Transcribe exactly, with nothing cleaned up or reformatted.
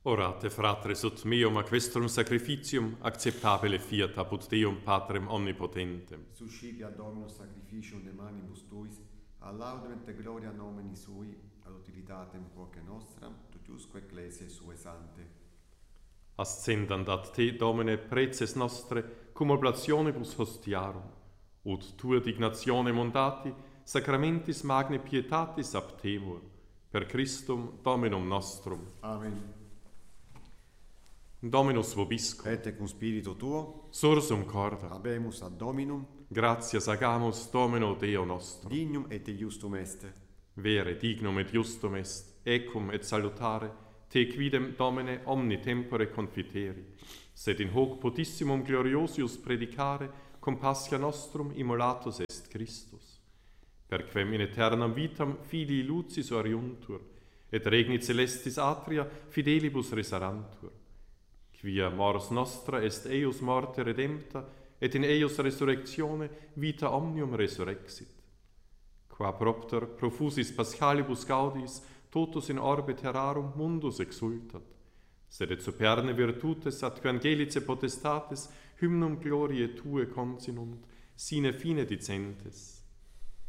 Orate, fratres, ut meum a questrum sacrificium acceptabile fiat apud Deum Patrem omnipotentem. Suscipia Dominus sacrificium de manibus tuis, a laudem et gloria nomini sui, ad utilitatem quoque nostram, totiusque ecclesiae sue sante. Ascendant ad te, Domine, preces nostre, cum oblationibus hostiarum, ut tua dignazione mondati, sacramentis magni pietatis aptemur, per Christum Dominum nostrum. Amen. Dominus vobiscum, Et cum spiritu tuo, sursum corda, habemus ad Dominum, gratias agamus Domino Deo nostro. dignum et iustum est. Vere dignum et justum est, ecum et salutare, te quidem Domine omni tempore confiteri, sed in hoc potissimum gloriosius predicare, cum pascha nostrum immolatus est Christus. Perquem in aeternam vitam filii lucis oriuntur, et regni celestis atria fidelibus resarantur. Quia mors nostra est eius morte redempta, et in eius resurrectione vita omnium resurrexit. Qua propter profusis paschalibus gaudis, totus in orbe terrarum mundus exultat, sed et superne virtutes atque angelice potestates hymnum gloriae tue consinunt, sine fine dicentes.